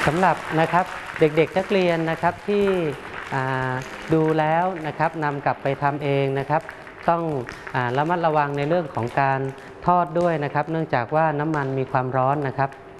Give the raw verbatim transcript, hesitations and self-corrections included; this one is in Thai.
สำหรับนะครับเด็กๆนักเรียนนะครับที่ดูแล้วนะครับนำกลับไปทำเองนะครับต้องระมัดระวังในเรื่องของการทอดด้วยนะครับเนื่องจากว่าน้ำมันมีความร้อนนะครับ